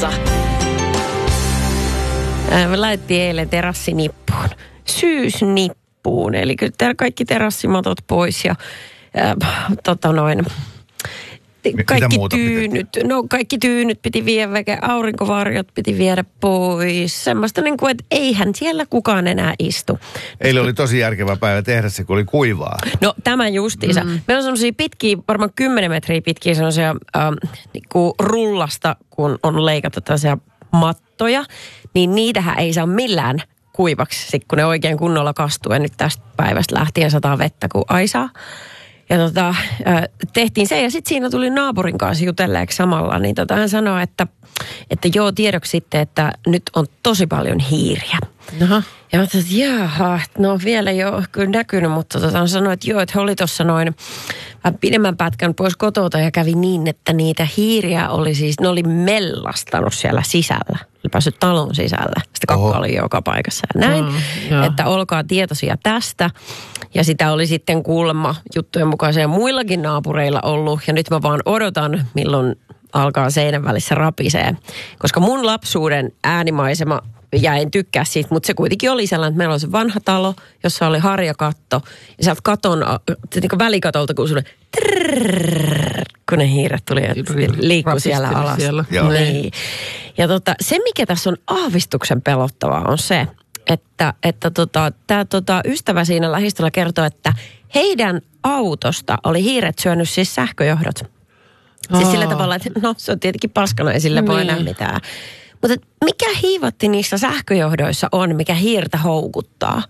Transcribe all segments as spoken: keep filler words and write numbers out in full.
Radiossa. Me laitettiin eilen terassinippuun. Syysnippuun. Eli kyllä kaikki terassimatot pois ja äh, tota noin... Kaikki tyynyt, no kaikki tyynyt piti viedä, aurinkovarjot piti viedä pois. Semmoista niin kuin, että eihän siellä kukaan enää istu. Eilen oli tosi järkevä päivä tehdä se, kun oli kuivaa. No tämä justiinsa. Mm. Meillä on semmoisia pitkiä, varmaan kymmenen metriä pitkiä semmoisia ähm, niin kuin rullasta, kun on leikattu tällaisia mattoja, niin niitähän ei saa millään kuivaksi, kun ne oikein kunnolla kastuu. Ja nyt tästä päivästä lähtien sataa vettä kuin aisaa. Ja tota, tehtiin se ja sitten siinä tuli naapurin kanssa jutelleeksi samalla, niin tota, hän sanoi, että, että joo tiedoksi sitten, että nyt on tosi paljon hiiriä. Aha. Ja mä ajattelin, että jaha, no vielä ei ole kyllä näkynyt, mutta tota, hän sanoi, että joo, että he oli tuossa noin pidemmän pätkän pois kotota ja kävi niin, että niitä hiiriä oli siis, ne oli mellastanut siellä sisällä. Oli päässyt talon sisällä. Sitä kakka oli joka paikassa ja näin. Mm, että olkaa tietoisia tästä. Ja sitä oli sitten kuulemma juttujen mukaan ja muillakin naapureilla ollut. Ja nyt mä vaan odotan, milloin alkaa seinän välissä rapisee. Koska mun lapsuuden äänimaisema, ja en tykkää siitä, mutta se kuitenkin oli sellainen, että meillä oli se vanha talo, jossa oli harjakatto. Ja sieltä katon, niin välikatolta kuului trrrr, kun ne hiiret tuli ja liikkui siellä alas. Siellä. Niin. Ja tota, se, mikä tässä on aavistuksen pelottavaa, on se, että, että tota, tämä tota, ystävä siinä lähistöllä kertoi, että heidän autosta oli hiiret syönyt siis sähköjohdot. Siis Aa. sillä tavalla, että no se on tietenkin paskana, ei sille voi enää mitään. Mutta mikä hiivatti niissä sähköjohdoissa on, mikä hiirtä houkuttaa?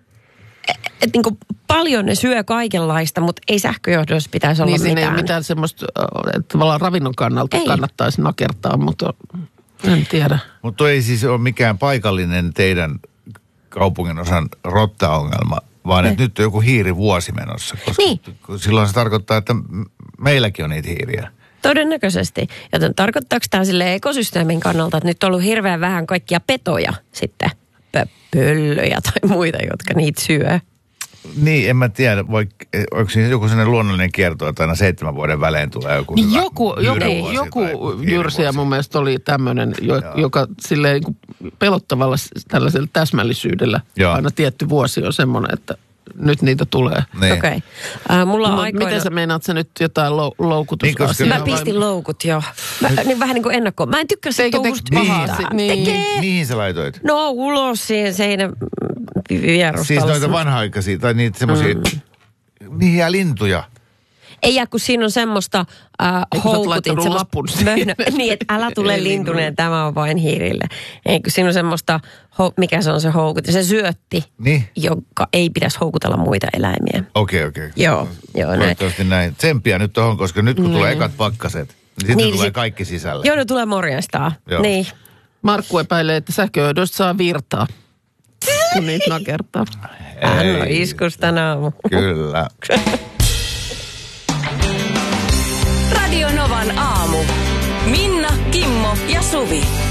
Että niinku paljon ne syö kaikenlaista, mutta ei sähköjohdoissa pitäisi olla niin, mitään. Niin ei mitään semmoista, että tavallaan ravinnon kannalta ei. Kannattaisi nakertaa, mutta en tiedä. Mutta ei siis ole mikään paikallinen teidän kaupungin osan rottaongelma, vaan että nyt on joku hiirivuosi menossa. Koska niin. Silloin se tarkoittaa, että meilläkin on niitä hiiriä. Todennäköisesti. Joten tarkoittaako tämä sille ekosysteemin kannalta, että nyt on ollut hirveän vähän kaikkia petoja sitten, pöllöjä tai muita, jotka niitä syö? Niin, en mä tiedä. Voi, onko siinä joku sellainen luonnollinen kierto, että aina seitsemän vuoden välein tulee joku niin hyvä joku, joku, joku jyrsiä mun mielestä oli tämmöinen, jo, joka silleen niin pelottavalla tällaisella täsmällisyydellä Joo. aina tietty vuosi on semmoinen, että nyt niitä tulee. Niin. Okei. Okay. Äh, mulla on no, aikoina... Miten sä meinaat sä nyt jotain lou- loukutusasiaa? Niin, mä pistin vai... loukut jo. Mä, niin vähän niin kuin ennakkoon. Mä en tykkää se touhusta pahaa. Niin. Mihin sä laitoit? No ulos siihen seinän vierustalossa. Siis noita vanha-aikaisia tai niitä semmosia... Mm. Mihin jää lintuja? Ei jää, kun siinä on semmoista äh, houkutin. Niin, että älä tule lintuneen, tämä on vain hiirille. Ei, kun siinä on semmoista, ho, mikä se on se houkutin, se syötti, niin? Joka ei pitäisi houkutella muita eläimiä. Okei, okay, okei. Okay. Joo, joo. Toivottavasti näin. Tsemppiä nyt tohon, koska nyt kun mm. tulee ekat pakkaset, niin sitten niin, tulee sit, kaikki sisälle. Joo, ne tulee morjastaa. Joo. Niin. Markku epäilee, että sähköjohdosta saa virtaa, kun niitä nakertaa. Hän on iskus tänä aamu. Kyllä. Radio Novan aamu. Minna, Kimmo ja Suvi.